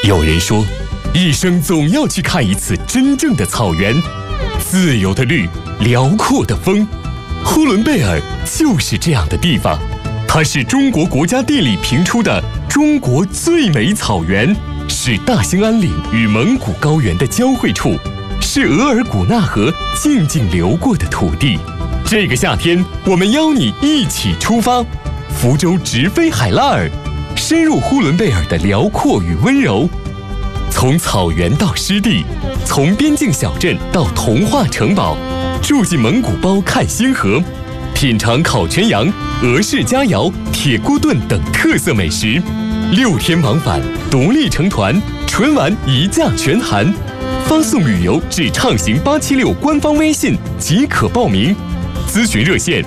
有人说，一生总要去看一次真正的草原，自由的绿，辽阔的风。呼伦贝尔就是这样的地方，它是中国国家地理评出的中国最美草原，是大兴安岭与蒙古高原的交汇处，是额尔古纳河静静流过的土地。这个夏天，我们邀你一起出发，福州直飞海拉尔，深入呼伦贝尔的辽阔与温柔。从草原到湿地，从边境小镇到童话城堡，住进蒙古包看星河，品尝烤全羊、俄式佳肴、铁锅炖等特色美食。6天往返，独立成团，纯玩一价全含。发送旅游至畅行876官方微信即可报名。咨询热线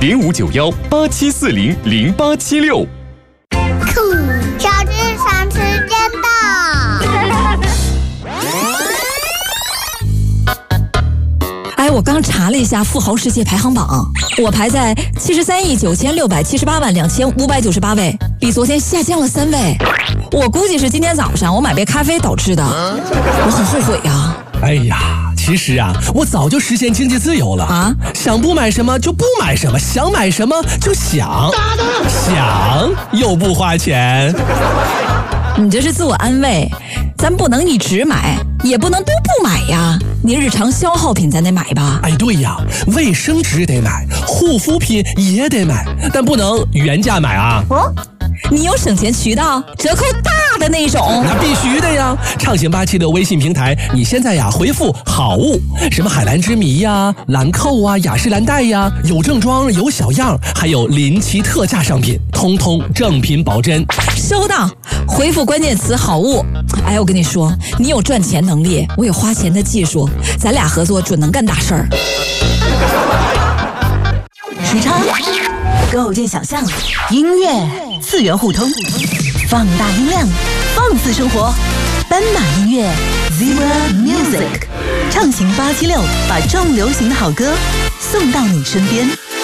059187400876。 小智赏时间到。 我刚查了一下富豪世界排行榜，我排在73亿9678万2598位，比昨天下降了3位。我估计是今天早上我买杯咖啡导致的，我很后悔呀。 哎呀，其实啊，我早就实现经济自由了啊！想不买什么就不买什么，想买什么就想又不花钱。 你这是自我安慰，咱不能一直买，也不能都不买呀。你日常消耗品咱得买吧？ 哎，对呀，卫生纸得买，护肤品也得买，但不能原价买啊。 你有省钱渠道，折扣大的那种？ 那必须的呀！畅行876微信平台，你现在呀回复好物，什么海蓝之谜呀、兰蔻啊、雅诗兰黛呀，有正装有小样，还有临期特价商品，通通正品保真。 收到，回复关键词好物。哎，我跟你说，你有赚钱能力，我有花钱的技术，咱俩合作准能干大事儿。 时差构建想象，音乐次元互通，放大音量，放肆生活。斑马音乐 Zebra Music， 畅行876，把重流行的好歌送到你身边。